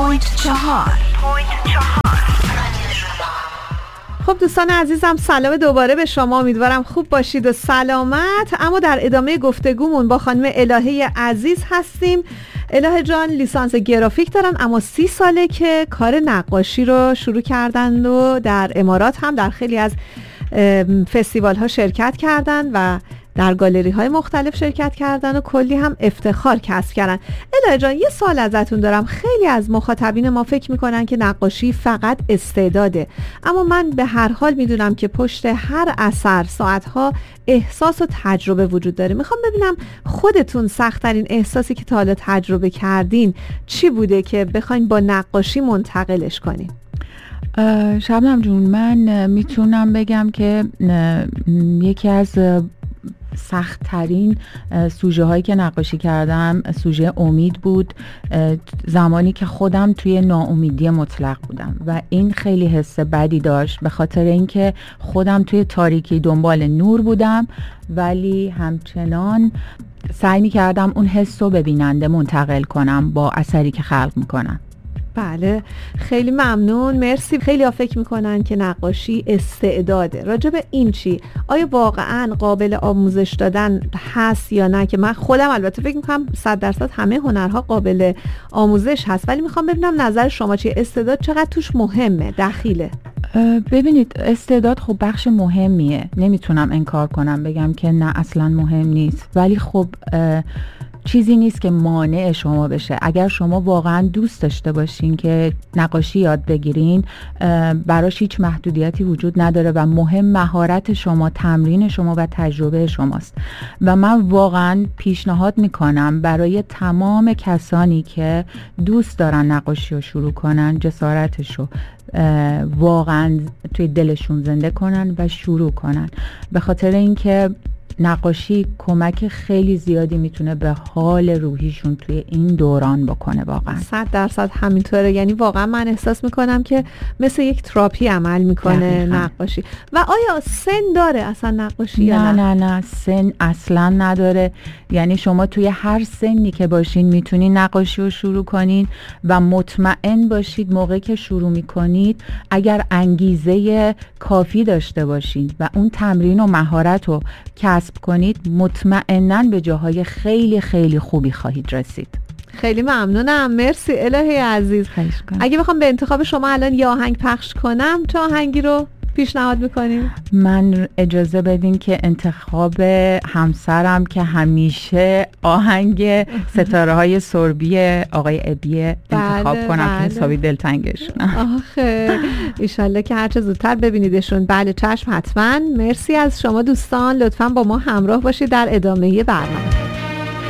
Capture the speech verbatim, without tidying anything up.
پوینت چهار. خب دوستان عزیزم، سلام دوباره به شما. امیدوارم خوب باشید و سلامت. اما در ادامه گفتگومون با خانم الهه عزیز هستیم. الهه جان لیسانس گرافیک دارن، اما سی ساله که کار نقاشی رو شروع کردن و در امارات هم در خیلی از فستیوال ها شرکت کردن و در گالری های مختلف شرکت کردن و کلی هم افتخار کسب کردن. الهه جان یه سوال ازتون دارم. خیلی از مخاطبین ما فکر میکنن که نقاشی فقط استعداده، اما من به هر حال میدونم که پشت هر اثر ساعتها احساس و تجربه وجود داره. میخوام ببینم خودتون سخت‌ترین احساسی که تا حالا تجربه کردین چی بوده که بخواین با نقاشی منتقلش کنین؟ شبنم جون، من میتونم بگم که یکی از سخت ترین سوژه هایی که نقاشی کردم سوژه امید بود، زمانی که خودم توی ناامیدی مطلق بودم و این خیلی حس بدی داشت، به خاطر اینکه خودم توی تاریکی دنبال نور بودم ولی همچنان سعی می کردم اون حس رو به بیننده منتقل کنم با اثری که خلق میکنم. بله خیلی ممنون، مرسی. خیلی ها فکر میکنن که نقاشی استعداده. راجع به این چی؟ آیا واقعا قابل آموزش دادن هست یا نه؟ که من خودم البته فکر میکنم صد درصد همه هنرها قابل آموزش هست، ولی میخوام ببینم نظر شما چیه. استعداد چقدر توش مهمه، دخیله؟ ببینید، استعداد خب بخش مهمیه، نمیتونم انکار کنم بگم که نه اصلا مهم نیست، ولی خب چیزی نیست که مانع شما بشه. اگر شما واقعا دوست داشته باشین که نقاشی یاد بگیرین، براش هیچ محدودیتی وجود نداره و مهم مهارت شما، تمرین شما و تجربه شماست. و من واقعا پیشنهاد میکنم برای تمام کسانی که دوست دارن نقاشی رو شروع کنن، جسارتش رو واقعا توی دلشون زنده کنن و شروع کنن، به خاطر اینکه نقاشی کمک خیلی زیادی میتونه به حال روحیشون توی این دوران بکنه. واقعا صد درصد همینطوره. یعنی واقعا من احساس میکنم که مثل یک تراپی عمل میکنه نقاشی. و آیا سن داره اصلا نقاشی نه یا نه؟ نه نه سن اصلا نداره. یعنی شما توی هر سنی که باشین میتونین نقاشی رو شروع کنین و مطمئن باشید موقعی که شروع میکنید اگر انگیزه کافی داشته باشین و اون تمرین و مهارت رو کسب کنید، مطمئناً به جاهای خیلی خیلی خوبی خواهید رسید. خیلی ممنونم، مرسی الهه عزیز. اگه بخوام به انتخاب شما الان یه آهنگ پخش کنم، چه آهنگی رو پیشنهاد میکنیم؟ من اجازه بدین که انتخاب همسرم که همیشه آهنگ ستاره های سربی آقای ابی انتخاب بله کنم بله. که حسابی دلتنگشون. آخه ایشالله که هرچه زودتر ببینیدشون. بله چشم، حتما. مرسی از شما دوستان، لطفاً با ما همراه باشید در ادامه برنامه.